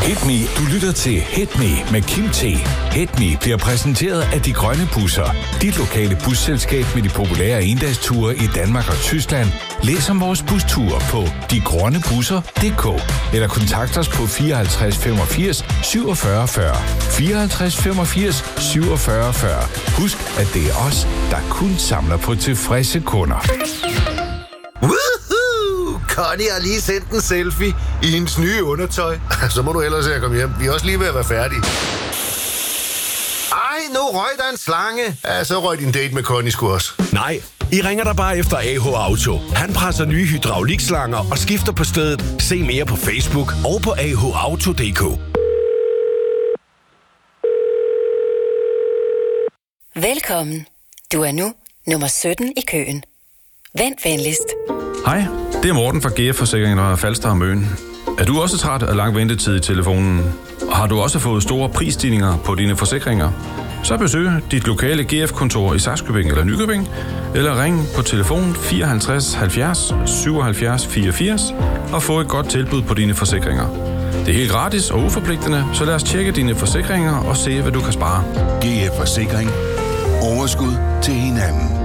Hit Me. Du lytter til Hit Me med Kim T. Hit Me bliver præsenteret af De Grønne Busser. Dit lokale busselskab med de populære endagsture i Danmark og Tyskland. Læs om vores busture på degrønnebusser.dk eller kontakt os på 54 85 47 40. 54 85 47 40. Husk, at det er os, der kun samler på tilfredse kunder. Woohoo! Connie har lige sendt en selfie i hendes nye undertøj. Så må du ellers se at komme hjem. Vi er også lige ved at være færdige. Ej, nu røg der en slange. Ja, så røg din date med Connie sgu også. Nej, I ringer der bare efter AH Auto. Han presser nye hydraulikslanger og skifter på stedet. Se mere på Facebook og på ahauto.dk. Velkommen. Du er nu nummer 17 i køen. Vent venligst. Hej, det er Morten fra GF Forsikring og Falster og Møn. Er du også træt af lang ventetid i telefonen? Har du også fået store prisstigninger på dine forsikringer? Så besøg dit lokale GF-kontor i Sakskøbing eller Nykøbing, eller ring på telefon 54 70 77 84 og få et godt tilbud på dine forsikringer. Det er helt gratis og uforpligtende, så lad os tjekke dine forsikringer og se, hvad du kan spare. GF Forsikring. Overskud til hinanden.